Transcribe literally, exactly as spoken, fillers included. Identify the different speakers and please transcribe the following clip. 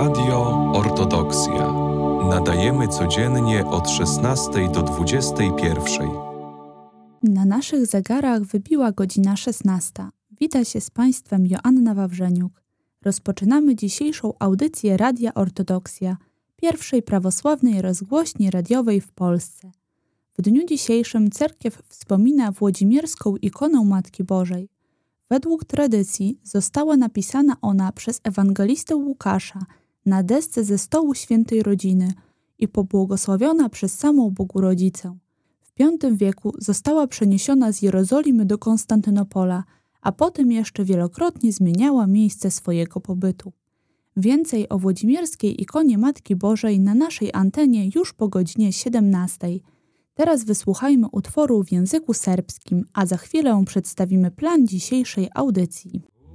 Speaker 1: Radio Ortodoksja. Nadajemy codziennie od szesnastej do dwudziestej pierwszej.
Speaker 2: Na naszych zegarach wybiła godzina szesnasta. Wita się z Państwem Joanna Wawrzeniuk. Rozpoczynamy dzisiejszą audycję Radia Ortodoksja, pierwszej prawosławnej rozgłośni radiowej w Polsce. W dniu dzisiejszym cerkiew wspomina włodzimierską ikonę Matki Bożej. Według tradycji została napisana ona przez ewangelistę Łukasza na desce ze stołu świętej rodziny i pobłogosławiona przez samą Bogu-Rodzicę. W piątym wieku została przeniesiona z Jerozolimy do Konstantynopola, a potem jeszcze wielokrotnie zmieniała miejsce swojego pobytu. Więcej o włodzimierskiej ikonie Matki Bożej na naszej antenie już po godzinie siedemnastej. Teraz wysłuchajmy utworu w języku serbskim, a za chwilę przedstawimy plan dzisiejszej audycji.